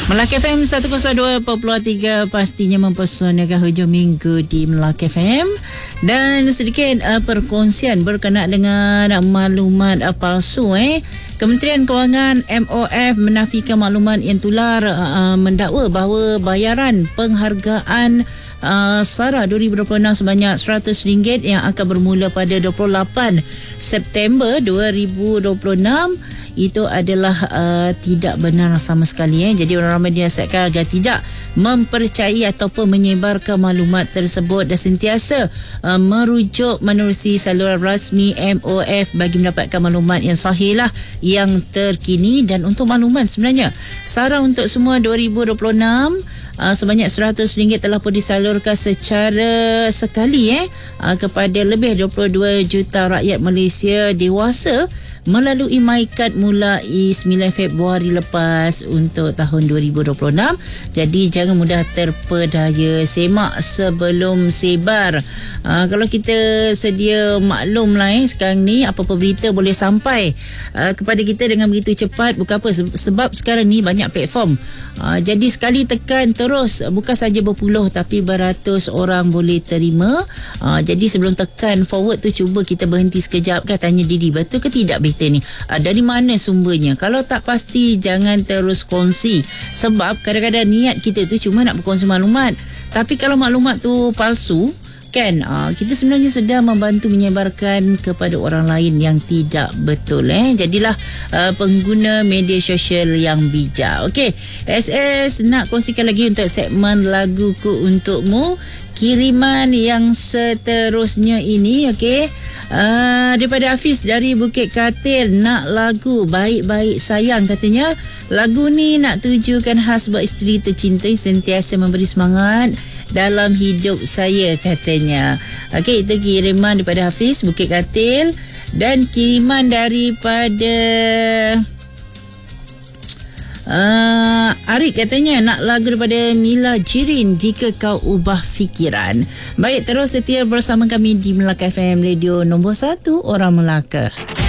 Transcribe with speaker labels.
Speaker 1: Melaka FM 102.3 pastinya mempesonakan hujung minggu di Melaka FM. Dan sedikit perkongsian berkenaan dengan maklumat palsu. Kementerian Kewangan MOF menafikan maklumat yang tular mendakwa bahawa bayaran penghargaan SARA 2026 sebanyak RM100 yang akan bermula pada 28 September 2026 itu adalah tidak benar sama sekali. Jadi orang ramai dinasihatkan agar tidak mempercayai ataupun menyebarkan maklumat tersebut dan sentiasa merujuk menerusi saluran rasmi MOF bagi mendapatkan maklumat yang sahih lah, yang terkini. Dan untuk maklumat sebenarnya SARA untuk semua 2026 sebanyak RM100 telah pun disalurkan secara sekali kepada lebih 22 juta rakyat Malaysia dewasa melalui MyKad mulai 9 Februari lepas untuk tahun 2026. Jadi jangan mudah terpedaya, semak sebelum sebar. Kalau kita sedia maklum lah sekarang ni apa-apa berita boleh sampai kepada kita dengan begitu cepat. Bukan apa, sebab sekarang ni banyak platform. Jadi sekali tekan terus, bukan saja berpuluh tapi beratus orang boleh terima. Jadi sebelum tekan forward tu, cuba kita berhenti sekejap kan, tanya diri betul ke tidak berita ni, dari mana sumbernya. Kalau tak pasti jangan terus kongsi, sebab kadang-kadang niat kita tu cuma nak berkongsi maklumat, tapi kalau maklumat tu palsu kan, kita sebenarnya sedang membantu menyebarkan kepada orang lain yang tidak betul. Jadilah pengguna media sosial yang bijak. Okey, SS nak kongsikan lagi untuk segmen laguku untukmu. Kiriman yang seterusnya ini, okey, daripada Hafiz dari Bukit Katil, nak lagu Baik-Baik Sayang. Katanya lagu ni nak tujukan khas buat isteri tercinta sentiasa memberi semangat dalam hidup saya, katanya. Okey, itu kiriman daripada Hafiz Bukit Katil. Dan kiriman daripada Arik, katanya nak lagu daripada Mila Jirin, Jika Kau Ubah Fikiran. Baik, terus setia bersama kami di Melaka FM, radio nombor 1 Orang Melaka.